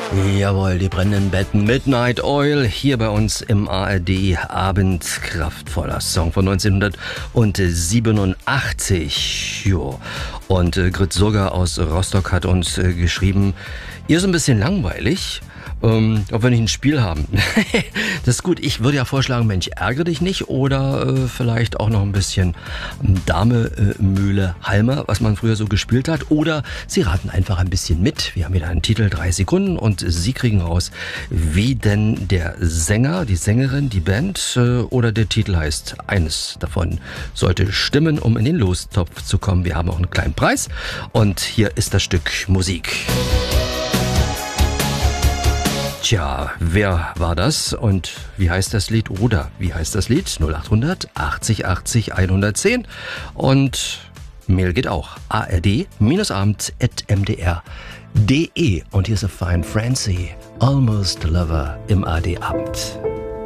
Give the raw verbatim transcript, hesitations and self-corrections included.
Jawohl, die brennenden Betten, Midnight Oil, hier bei uns im A R D Abend. Kraftvoller Song von neunzehnhundertsiebenundachtzig. Jo. Und äh, Grit Surger aus Rostock hat uns äh, geschrieben, ihr ist ein bisschen langweilig, ähm, ob wir nicht ein Spiel haben. Das ist gut, ich würde ja vorschlagen, Mensch, ärgere dich nicht oder äh, vielleicht auch noch ein bisschen Dame, äh, Mühle, Halmer, was man früher so gespielt hat. Oder Sie raten einfach ein bisschen mit. Wir haben wieder einen Titel, drei Sekunden und Sie kriegen raus, wie denn der Sänger, die Sängerin, die Band äh, oder der Titel heißt. Eines davon sollte stimmen, um in den Lostopf zu kommen. Wir haben auch einen kleinen Preis und hier ist das Stück Musik. Tja, wer war das und wie heißt das Lied oder wie heißt das Lied? null achthundert achtzig achtzig hundertzehn und Mail geht auch. A R D Abend at m d r punkt d e und hier ist a fine Francie, Almost Lover im A R D Abend.